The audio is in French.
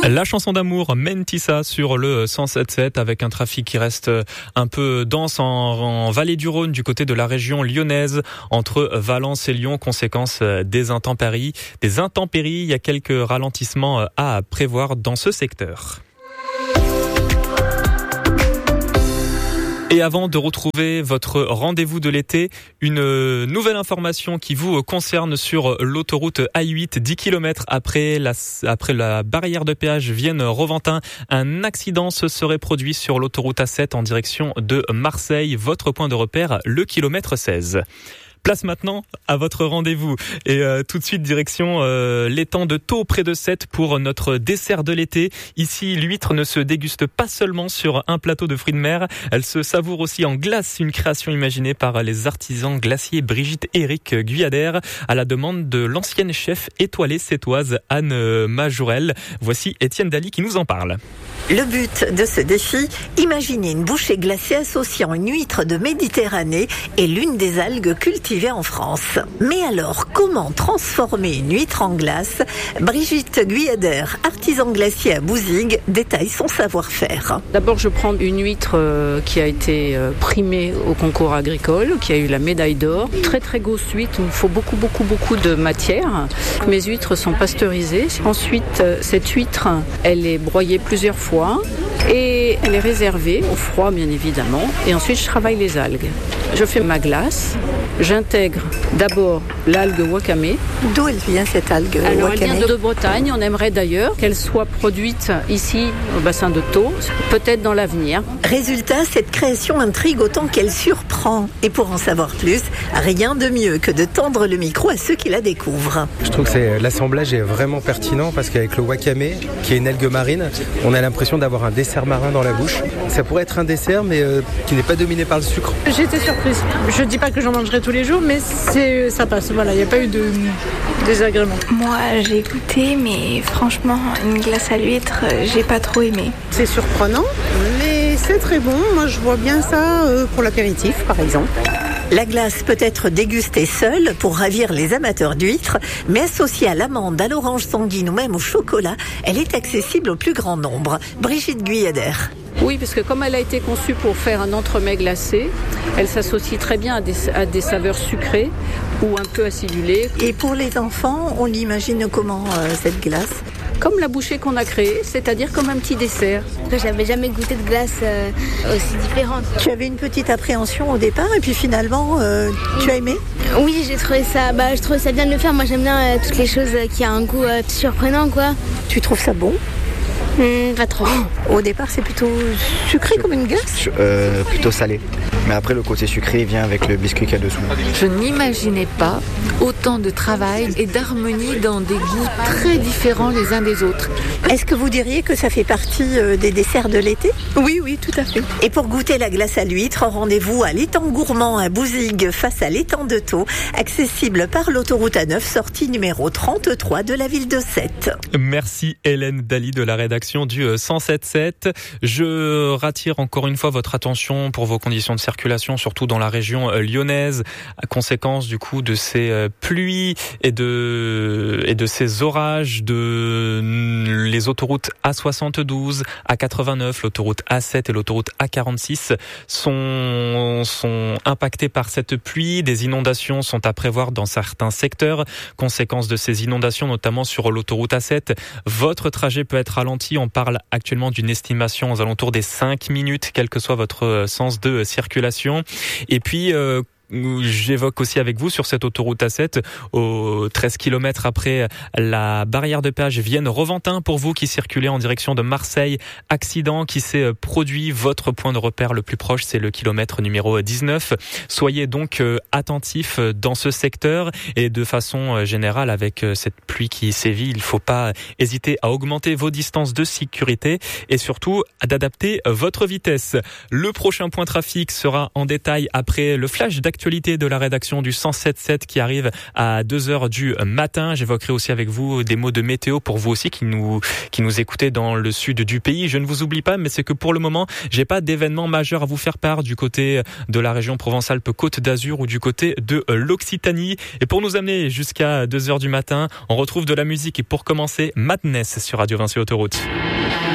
La chanson d'amour Mentissa sur le 107.7 avec un trafic qui reste un peu dense en vallée du Rhône du côté de la région lyonnaise entre Valence et Lyon, conséquence des intempéries. Il y a quelques ralentissements à prévoir dans ce secteur. Et avant de retrouver votre rendez-vous de l'été, une nouvelle information qui vous concerne sur l'autoroute A8, 10 km après la barrière de péage Vienne-Roventin. Un accident se serait produit sur l'autoroute A7 en direction de Marseille. Votre point de repère, le kilomètre 16. Place maintenant à votre rendez-vous et tout de suite direction l'étang de Thau près de Sète pour notre dessert de l'été. Ici, l'huître ne se déguste pas seulement sur un plateau de fruits de mer, elle se savoure aussi en glace, une création imaginée par les artisans glaciers Brigitte et Eric Guyader à la demande de l'ancienne chef étoilée sétoise Anne Majourel. Voici Étienne Daly qui nous en parle. Le but de ce défi, imaginer une bouchée glacée associant une huître de Méditerranée et l'une des algues cultivées en France. Mais alors, comment transformer une huître en glace ? Brigitte Guyader, artisan glacier à Bouzigues, détaille son savoir-faire. D'abord, je prends une huître qui a été primée au concours agricole, qui a eu la médaille d'or. Très très grosse huître, il me faut beaucoup de matière. Mes huîtres sont pasteurisées. Ensuite, cette huître, elle est broyée plusieurs fois. Et elle est réservée au froid, bien évidemment. Et ensuite, je travaille les algues. Je fais ma glace. J'intègre d'abord l'algue wakame. D'où elle vient cette algue wakame ? Elle vient de Bretagne. On aimerait d'ailleurs qu'elle soit produite ici, au bassin de Thau, peut-être dans l'avenir. Résultat, cette création intrigue autant qu'elle surprend. Et pour en savoir plus, rien de mieux que de tendre le micro à ceux qui la découvrent. Je trouve que l'assemblage est vraiment pertinent parce qu'avec le wakame, qui est une algue marine, on a l'impression d'avoir un dessert marin dans la bouche. Ça pourrait être un dessert, mais qui n'est pas dominé par le sucre. J'ai été surprise. Je dis pas que j'en mangerai tous les jours, mais ça passe. Voilà, il n'y a pas eu de désagrément. Moi, j'ai goûté, mais franchement, une glace à l'huître, j'ai pas trop aimé. C'est surprenant, mais c'est très bon. Moi, je vois bien ça pour l'apéritif, par exemple. La glace peut être dégustée seule pour ravir les amateurs d'huîtres, mais associée à l'amande, à l'orange sanguine ou même au chocolat, elle est accessible au plus grand nombre. Brigitte Guyader. Oui, parce que comme elle a été conçue pour faire un entremets glacé, elle s'associe très bien à des saveurs sucrées ou un peu acidulées. Et pour les enfants, on l'imagine comment cette glace ? Comme la bouchée qu'on a créée, c'est-à-dire comme un petit dessert. J'avais jamais goûté de glace aussi différente. Tu avais une petite appréhension au départ et puis finalement, tu as aimé ? Oui, je trouvais ça bien de le faire. Moi, j'aime bien toutes les choses qui ont un goût surprenant, quoi. Tu trouves ça bon ? Pas trop. Au départ, c'est plutôt sucré comme une glace ? Plutôt salé. Mais après, le côté sucré vient avec le biscuit qu'il y a dessous. Je n'imaginais pas autant de travail et d'harmonie dans des goûts très différents les uns des autres. Est-ce que vous diriez que ça fait partie des desserts de l'été ? Oui, tout à fait. Et pour goûter la glace à l'huître, rendez-vous à l'étang gourmand à Bouzigues face à l'étang de Thau, accessible par l'autoroute A9, sortie numéro 33 de la ville de Sète. Merci Hélène Daly de la rédaction du 107.7. Je rattire encore une fois votre attention pour vos conditions de circulation, surtout dans la région lyonnaise, à conséquence du coup de ces pluies et de ces orages, de les autoroutes A72, A89, l'autoroute A7 et l'autoroute A46 sont impactées par cette pluie. Des inondations sont à prévoir dans certains secteurs. Conséquence de ces inondations, notamment sur l'autoroute A7, votre trajet peut être ralenti. On parle actuellement d'une estimation aux alentours des 5 minutes, quel que soit votre sens de circulation. Et puis, j'évoque aussi avec vous sur cette autoroute A7, aux 13 km après la barrière de péage Vienne-Roventin, pour vous qui circulez en direction de Marseille, accident qui s'est produit. Votre point de repère le plus proche, c'est le kilomètre numéro 19. Soyez donc attentifs dans ce secteur et de façon générale, avec cette pluie qui sévit, il ne faut pas hésiter à augmenter vos distances de sécurité et surtout d'adapter votre vitesse. Le prochain point trafic sera en détail après le flash d'actualité l'actualité de la rédaction du 107.7 qui arrive à 2h du matin. J'évoquerai aussi avec vous des mots de météo pour vous aussi qui nous écoutez dans le sud du pays. Je ne vous oublie pas, mais c'est que pour le moment, j'ai pas d'événement majeur à vous faire part du côté de la région Provence-Alpes-Côte d'Azur ou du côté de l'Occitanie. Et pour nous amener jusqu'à 2h du matin, on retrouve de la musique et pour commencer, Madness sur Radio Vinci Autoroute.